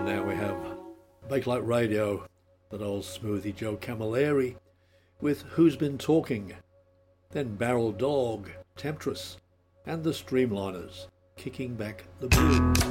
now we have Bakelite Radio, that old smoothie Joe Camilleri with Who's Been Talking, then Barrel Dog, Temptress, and the Streamliners, Kicking Back the Blues.